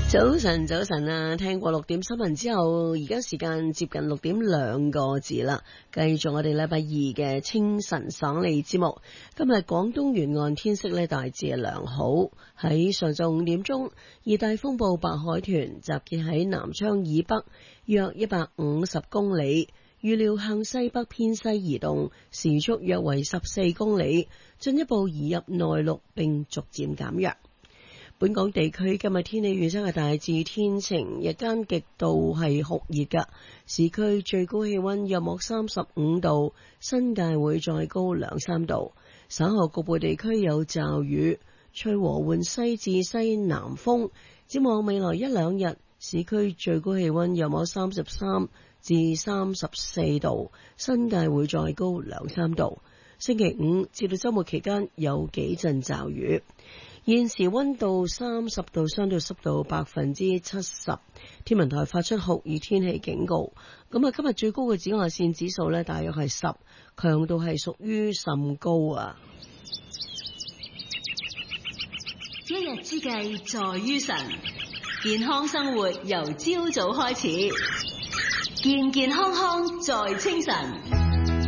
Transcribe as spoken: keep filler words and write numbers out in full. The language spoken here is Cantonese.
早晨，早晨啊！聽過六點新聞之後，而家時間接近六點兩個字啦。繼續我哋禮拜二嘅清晨省理節目。今日廣東沿岸天色呢大致良好。喺上晝五點鐘，熱帶風暴白海豚集結喺南昌以北約一百五十公里，預料向西北偏西移動，時速約為十四公里，進一步移入內陸並逐漸減弱。本港地區今日天氣預測係大致天晴，日間極度係酷熱㗎，市區最高氣溫約莫三十五度，新界會再高兩三度。稍後局部地區有驟雨，吹和緩西至西南風。展望未來一兩日，市區最高氣溫約莫三十三至三十四度，新界會再高兩三度。星期五至到周末期間有幾陣驟雨。現時溫度三十度，相對濕度百分之七十。天文台發出酷熱天氣警告。咁啊，今日最高嘅紫外線指數呢，大約係十，強度係屬於甚高啊。 一日之計在於晨，健康生活由朝早開始，健健康康在清晨。